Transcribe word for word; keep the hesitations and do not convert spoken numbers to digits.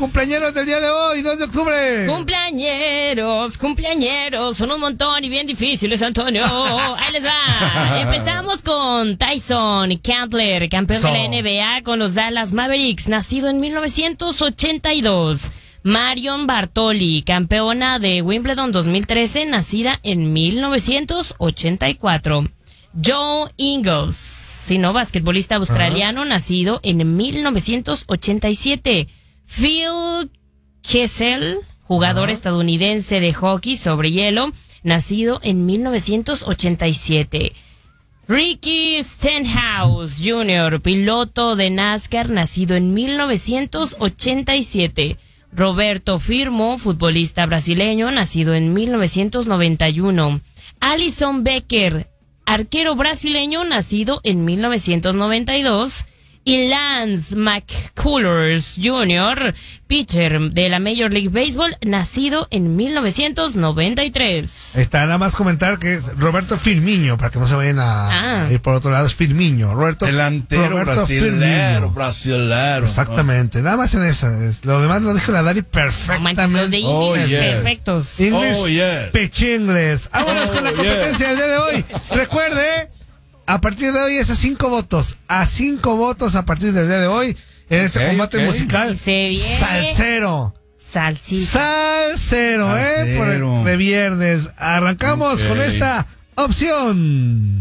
cumpleañeros del día de hoy, dos de octubre. Cumpleañeros, cumpleañeros, son un montón y bien difíciles, Antonio. Ahí les va. Empezamos con Tyson Chandler, campeón Eso. de la N B A con los Dallas Mavericks, nacido en mil novecientos ochenta y dos. Marion Bartoli, campeona de Wimbledon dos mil trece, nacida en mil novecientos ochenta y cuatro. Joe Ingles, sino basquetbolista australiano, uh-huh. nacido en mil novecientos ochenta y siete. Phil Kessel, jugador uh-huh. estadounidense de hockey sobre hielo, nacido en mil novecientos ochenta y siete. Ricky Stenhouse junior, piloto de NASCAR, nacido en mil novecientos ochenta y siete. Roberto Firmo, futbolista brasileño, nacido en mil novecientos noventa y uno. Alison Becker, arquero brasileño, nacido en mil novecientos noventa y dos. Y Lance McCullers junior, pitcher de la Major League Baseball, nacido en mil novecientos noventa y tres. Está nada más comentar que es Roberto Firmino, para que no se vayan a ah. ir por otro lado, es Firmino. Roberto, delantero Roberto brasilero, brasilero. Exactamente, ¿no? Nada más en esa. Es, lo demás lo dijo la Dari perfectamente. No, los de oh, English, yes. perfectos. English, oh, yes. Pechingles. Vámonos oh, con la competencia yes. del día de hoy. Recuerde, a partir de hoy es a cinco votos. A cinco votos a partir del día de hoy en este okay, combate okay. musical. Se viene Salsero. Salsita. Salsero, ¿eh? Por el, de viernes. Arrancamos okay. con esta opción.